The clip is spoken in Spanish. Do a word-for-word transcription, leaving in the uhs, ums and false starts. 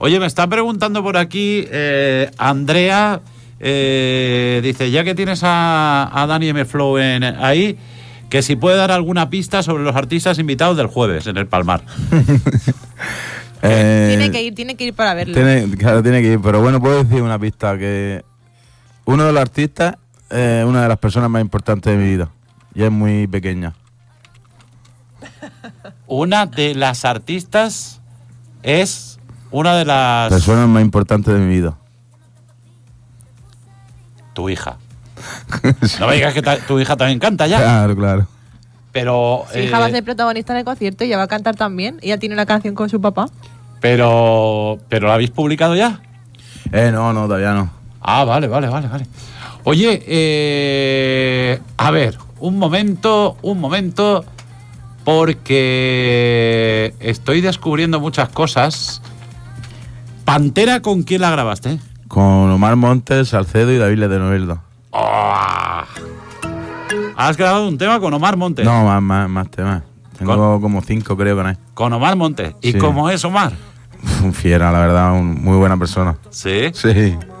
Oye, me está preguntando por aquí eh, Andrea, eh, dice, ya que tienes a, a Dani M. Flow en, ahí, que si puede dar alguna pista sobre los artistas invitados del jueves en el Palmar. eh, tiene que ir, tiene que ir para verlo. Tiene, claro, tiene que ir, pero bueno, puedo decir una pista, que uno de los artistas es una de las personas más importantes de mi vida y es muy pequeña. Una de las artistas es una de las... Personas más importantes de mi vida. Tu hija. No me digas que ta- tu hija también canta ya. Claro, claro. Pero... Su hija va a ser protagonista en el concierto y ella va a cantar también. Ella tiene una canción con su papá. Pero... ¿Pero la habéis publicado ya? Eh, no, no, todavía no. Ah, vale, vale, vale, vale. Oye, eh, a ver, un momento, un momento... Porque estoy descubriendo muchas cosas. ¿Pantera con quién la grabaste? Con Omar Montes, Salcedo y David de Novelda. Oh. ¿Has grabado un tema con Omar Montes? No, más, más, más temas. Tengo ¿Con? como cinco, creo, con él. Con Omar Montes. ¿Y Sí. cómo es Omar? Un fiera, la verdad, un, muy buena persona. Sí. Sí.